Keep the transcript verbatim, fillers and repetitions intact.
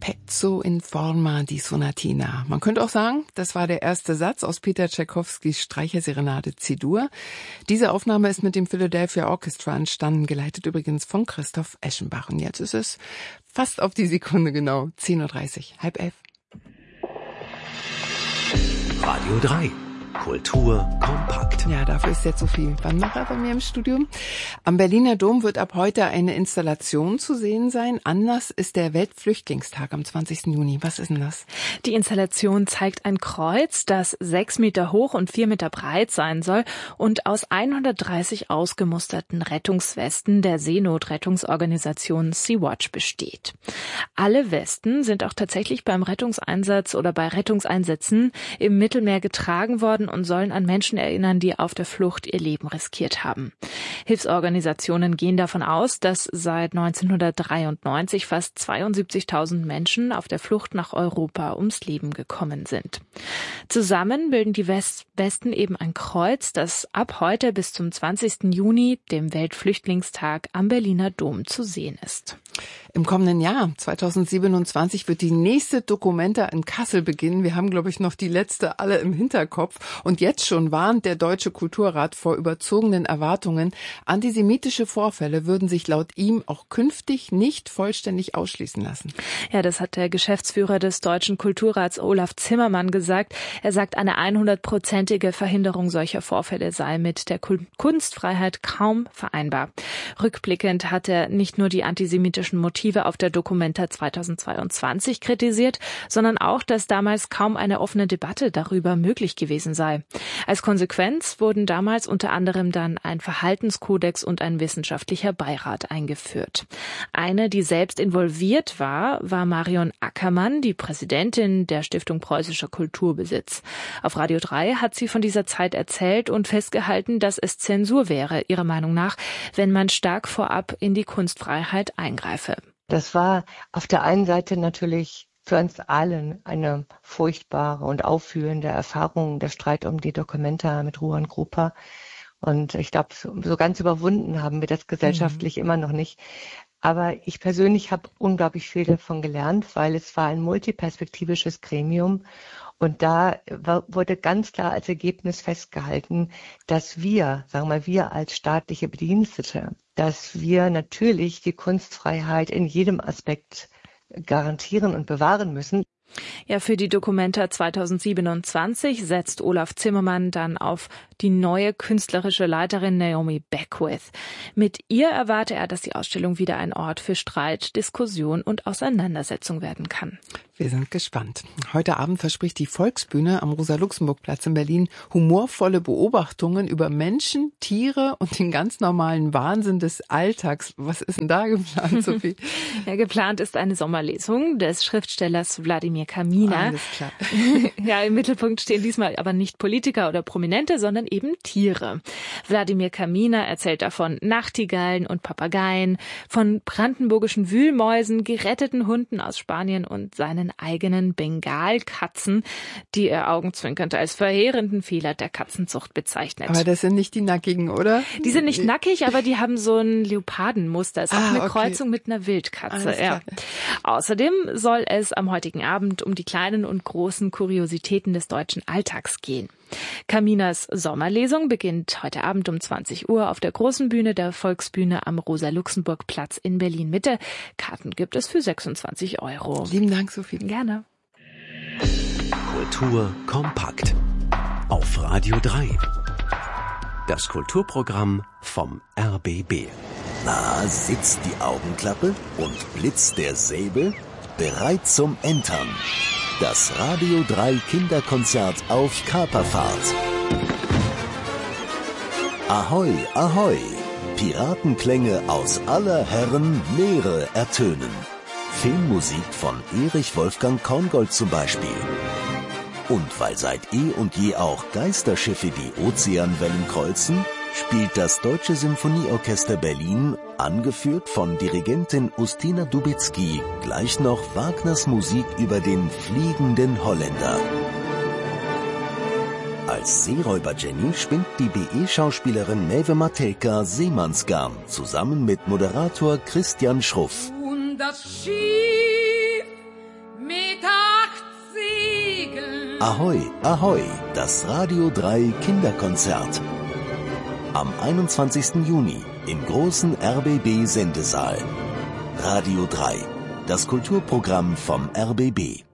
Pezzo in forma di sonatina. Man könnte auch sagen, das war der erste Satz aus Peter Tschaikowskis Streicherserenade C-Dur. Diese Aufnahme ist mit dem Philadelphia Orchestra entstanden, geleitet übrigens von Christoph Eschenbach. Und jetzt ist es fast auf die Sekunde genau, zehn Uhr dreißig, halb elf. Radio drei. Kultur kompakt. Ja, dafür ist jetzt so viel Wanderer bei mir im Studium. Am Berliner Dom wird ab heute eine Installation zu sehen sein. Anlass ist der Weltflüchtlingstag am zwanzigsten Juni. Was ist denn das? Die Installation zeigt ein Kreuz, das sechs Meter hoch und vier Meter breit sein soll und aus hundertdreißig ausgemusterten Rettungswesten der Seenotrettungsorganisation Sea-Watch besteht. Alle Westen sind auch tatsächlich beim Rettungseinsatz oder bei Rettungseinsätzen im Mittelmeer getragen worden und sollen an Menschen erinnern, die auf der Flucht ihr Leben riskiert haben. Hilfsorganisationen gehen davon aus, dass seit neunzehnhundertdreiundneunzig fast zweiundsiebzigtausend Menschen auf der Flucht nach Europa ums Leben gekommen sind. Zusammen bilden die Westen eben ein Kreuz, das ab heute bis zum zwanzigsten Juni, dem Weltflüchtlingstag, am Berliner Dom zu sehen ist. Im kommenden Jahr, zweitausendsiebenundzwanzig, wird die nächste Documenta in Kassel beginnen. Wir haben, glaube ich, noch die letzte alle im Hinterkopf. Und jetzt schon warnt der Deutsche Kulturrat vor überzogenen Erwartungen. Antisemitische Vorfälle würden sich laut ihm auch künftig nicht vollständig ausschließen lassen. Ja, das hat der Geschäftsführer des Deutschen Kulturrats Olaf Zimmermann gesagt. Er sagt, eine hundertprozentige Verhinderung solcher Vorfälle sei mit der Kunstfreiheit kaum vereinbar. Rückblickend hat er nicht nur die antisemitischen Motive auf der Documenta zweitausendzweiundzwanzig kritisiert, sondern auch, dass damals kaum eine offene Debatte darüber möglich gewesen sei. Als Konsequenz wurden damals unter anderem dann ein Verhaltenskodex und ein wissenschaftlicher Beirat eingeführt. Eine, die selbst involviert war, war Marion Ackermann, die Präsidentin der Stiftung Preußischer Kulturbesitz. Auf Radio drei hat sie von dieser Zeit erzählt und festgehalten, dass es Zensur wäre, ihrer Meinung nach, wenn man stark vorab in die Kunstfreiheit eingreife. Das war auf der einen Seite natürlich für uns allen eine furchtbare und auffühlende Erfahrung, der Streit um die Documenta mit Ruan Grupa. Und ich glaube, so, so ganz überwunden haben wir das gesellschaftlich mhm. immer noch nicht. Aber ich persönlich habe unglaublich viel davon gelernt, weil es war ein multiperspektivisches Gremium. Und da wurde ganz klar als Ergebnis festgehalten, dass wir, sagen wir mal, wir als staatliche Bedienstete, dass wir natürlich die Kunstfreiheit in jedem Aspekt garantieren und bewahren müssen. Ja, für die Documenta zweitausendsiebenundzwanzig setzt Olaf Zimmermann dann auf die neue künstlerische Leiterin Naomi Beckwith. Mit ihr erwarte er, dass die Ausstellung wieder ein Ort für Streit, Diskussion und Auseinandersetzung werden kann. Wir sind gespannt. Heute Abend verspricht die Volksbühne am Rosa-Luxemburg-Platz in Berlin humorvolle Beobachtungen über Menschen, Tiere und den ganz normalen Wahnsinn des Alltags. Was ist denn da geplant, Sophie? Ja, geplant ist eine Sommerlesung des Schriftstellers Wladimir Kaminer. Alles klar. Ja, im Mittelpunkt stehen diesmal aber nicht Politiker oder Prominente, sondern eben Tiere. Wladimir Kaminer erzählt davon Nachtigallen und Papageien, von brandenburgischen Wühlmäusen, geretteten Hunden aus Spanien und seinen eigenen Bengalkatzen, die er augenzwinkernd als verheerenden Fehler der Katzenzucht bezeichnet. Aber das sind nicht die Nackigen, oder? Die sind nicht nackig, aber die haben so ein Leopardenmuster. Ist auch ah, eine okay. Kreuzung mit einer Wildkatze. Ja. Außerdem soll es am heutigen Abend um die kleinen und großen Kuriositäten des deutschen Alltags gehen. Kaminers Sommerlesung beginnt heute Abend um zwanzig Uhr auf der großen Bühne der Volksbühne am Rosa-Luxemburg-Platz in Berlin-Mitte. Karten gibt es für sechsundzwanzig Euro. Lieben Dank, Sophie. Gerne. Kultur kompakt. Auf Radio drei. Das Kulturprogramm vom R B B. Na, sitzt die Augenklappe und blitzt der Säbel? Bereit zum Entern. Das Radio drei Kinderkonzert auf Kaperfahrt. Ahoi, ahoi. Piratenklänge aus aller Herren Meere ertönen. Filmmusik von Erich Wolfgang Korngold zum Beispiel. Und weil seit eh und je auch Geisterschiffe die Ozeanwellen kreuzen, spielt das Deutsche Symphonieorchester Berlin, angeführt von Dirigentin Ustina Dubicki, gleich noch Wagners Musik über den fliegenden Holländer. Als Seeräuber Jenny spinnt die B E-Schauspielerin Maeve Matejka Seemannsgarn zusammen mit Moderator Christian Schruff. Und das Schiff Ahoi, Ahoi, das Radio drei Kinderkonzert. Am einundzwanzigsten Juni im großen R B B Sendesaal. Radio drei, das Kulturprogramm vom R B B.